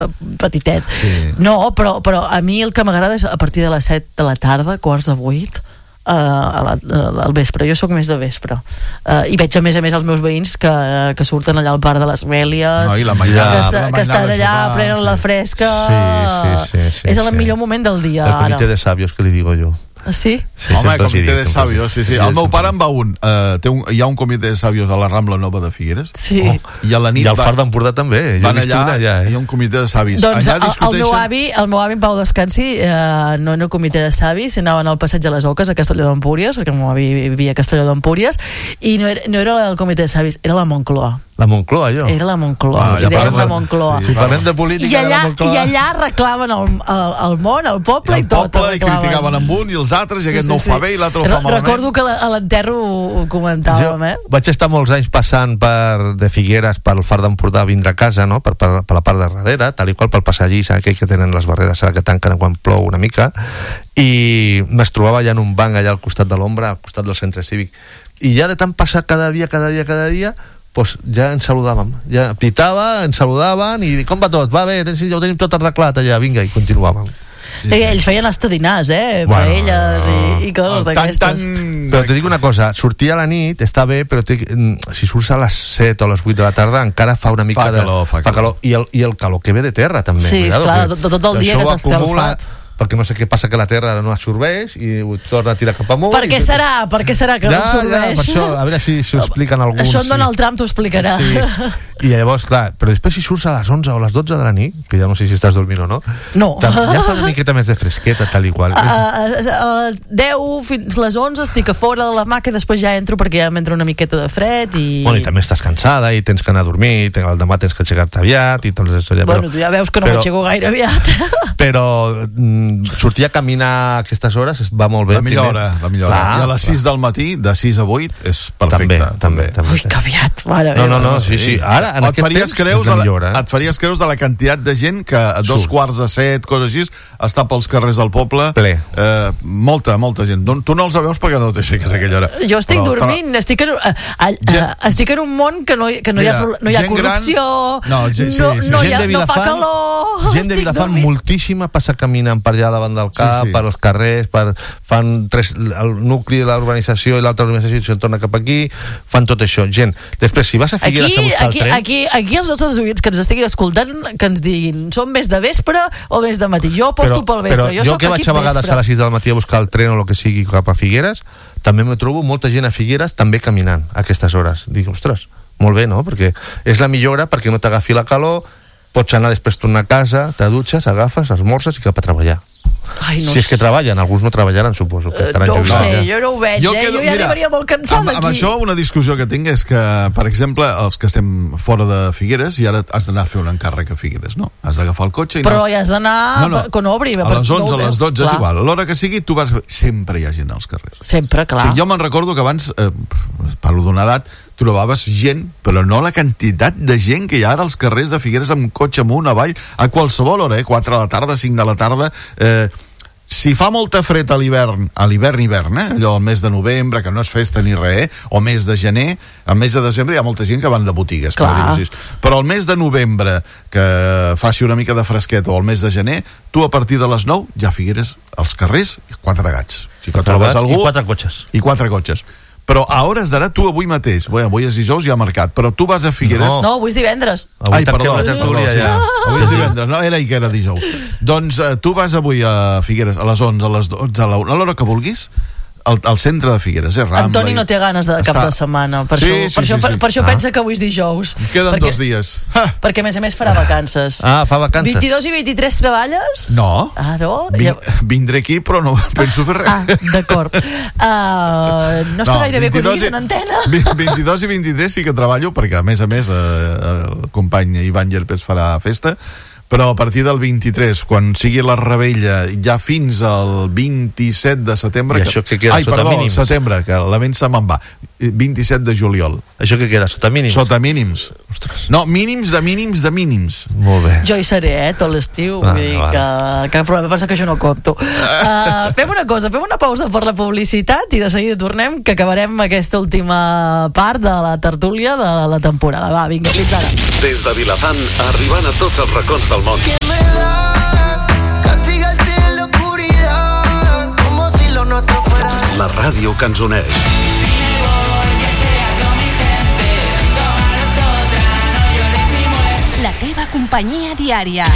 petitet. No, però a mi el que m'agrada és a partir de les 7 de la tarda, 7:45, al vespre. Jo sóc més de vespre. I veig a més els meus veïns que surten allà al bar de les Mèlies, que estan allà, prenen la fresca. Sí, és el millor moment del dia. El comitè de sabios, que li digo jo. Sí? Home, comitè de sabios, sí. El meu pare en va hi ha un comitè de sabios a la Rambla Nova de Figueres. Sí. I a la nit i al Far d'Empordà també. Van allà, hi ha un comitè de savis. Doncs el meu avi en Pau Descansi no en el comitè de savis, anaven al passeig de les Oques a Castelló d'Empúries, perquè el meu avi vivia a Castelló d'Empúries, i no era el comitè de savis, era la Moncloa. La Moncloa, allò? Era la Moncloa, i deien la Moncloa. Si parlem de política, I allà reclamen el món, el poble i tot. I criticaven amb un i els altres, i aquest no ho fa bé i l'altre ho fa malament. Recordo que a l'enterro ho comentàvem, Vaig estar molts anys passant de Figueres pel Far d'Empordà a vindre a casa, no? per la part de darrere, tal i qual pel passadís aquell que tenen les barreres que tanquen quan plou una mica, i es trobava allà en un banc allà al costat de l'ombra, al costat del centre cívic, i ja de tant passar cada dia pues ja ens saludàvem, ja pitava, ens saludaven i com va tot? Va bé, ja ho tenim tot arreglat allà, vinga, i continuàvem. Ells feien estadinars, paelles i coses d'aquestes. Però te dic una cosa, sortir a la nit està bé, però si surts a les 7 o a les 8 de la tarda encara fa una mica fa calor. I el calor que ve de terra també. Sí, esclar, tot el dia que s'ha escalfat. Perquè no sé què passa, que la terra no absorbeix i ho torna a tirar cap amunt. Per què serà que no absorbeix? Per això, a veure si ho expliquen alguns. Això en Donald Trump t'ho explicarà. Sí. I llavors, clar, però després si surts a les 11 o a les 12 de la nit, que ja no sé si estàs dormint o no, ja fa una miqueta més de fresqueta, tal i qual. A les 10 fins a les 11 estic a fora de la maca i després ja entro perquè ja m'entra una miqueta de fred i... Bueno, i també estàs cansada i tens que anar a dormir, el demà tens que aixecar-te aviat i tot això. Bueno, tu ja veus que no m'aixeco gaire aviat. Però sortir a caminar a aquestes hores va molt bé. La millor hora. I a les 6 del matí, de 6 a 8, és perfecte. També. Ui, que aviat, mare meva. No, sí. Ara, en aquest temps, et faries creus de la quantitat de gent que a 7:15, coses així, està pels carrers del poble. Ple. Molta gent. Tu no els veus perquè no t'aixeques a aquella hora. Jo estic dormint, estic en un món que no hi ha corrupció, no fa calor. Gent de Vilafant moltíssima passa caminant per allà davant del cap, per els carrers, fan el nucli de l'urbanització i l'altra urbanització se'n torna cap aquí, fan tot això, gent. Després, si vas a Figueres a buscar el tren... Aquí els nostres oients que ens estiguin escoltant, que ens diguin, són més de vespre o més de matí? Jo aposto pel vespre. Però jo que vaig a vegades a les 6 del matí a buscar el tren o el que sigui cap a Figueres, també me trobo molta gent a Figueres també caminant a aquestes hores. Dic, ostres, molt bé, no? Perquè és la millor hora perquè no t'agafi la calor, pots anar després tornar a casa, te dutxes, agafes, esmorzes i cap a treballar. Si és que treballen, alguns no treballaran, suposo que estaran jubilats. No ho sé, jo no ho veig, jo ja arribaria molt cansada aquí. Amb això una discussió que tinc és que, per exemple, els que estem fora de Figueres i ara has d'anar a fer un encàrrec a Figueres, no? Has d'agafar el cotxe i... Però ja has d'anar quan obri. A les 11, a les 12 és igual, a l'hora que sigui tu vas... Sempre hi ha gent als carrers. Sempre, clar. Jo me'n recordo que abans, parlo d'una edat, trobaves gent, però no la quantitat de gent que hi ha ara als carrers de Figueres amb cotxe amunt, avall, a qualsevol hora, 4 de la tarda, 5 de la tarda. Si fa molta fred a l'hivern, allò al mes de novembre, que no és festa ni res, o mes de gener, al mes de desembre hi ha molta gent que van de botigues, però al mes de novembre, que faci una mica de fresquet, o al mes de gener, tu a partir de les 9 ja Figueres als carrers, 4 gats. Si trobes algú, i 4 cotxes. Però a hores d'ara, tu avui mateix, avui és dijous, ja ha marcat, però tu vas a Figueres... No, avui és divendres. Ai, perdó, avui és divendres, no, era ahir que era dijous. Doncs tu vas avui a Figueres a les 11, a les 12, a l'hora que vulguis, al centre de Figueres, Rambla. Antoni no té ganes de cap de setmana, per això pensa que avui és dijous. Queden 2 dies. Perquè a més farà vacances. Fa vacances. 22 i 23 treballes? No. No? Vindré aquí, però no penso fer res. D'acord. No està gaire bé que ho diguis en antena. 22 i 23 sí que treballo, perquè a més el company Ivan Llerpes farà festa, però a partir del 23, quan sigui la rebella, ja fins al 27 de setembre... I això que queda sota mínims. Setembre, que la ment se me'n va. 27 de juliol. Això que queda, sota mínims? Sota mínims. Ostres. No, mínims de mínims de mínims. Molt bé. Jo hi seré, tot l'estiu, vull dir que cap problema, passa que jo no conto. Fem una cosa, fem una pausa per la publicitat i de seguida tornem, que acabarem aquesta última part de la tertúlia de la temporada. Va, vinga, fins ara. Des de Vilafant, arribant a tots els racons del món. La ràdio que ens uneix. La teva companyia diària.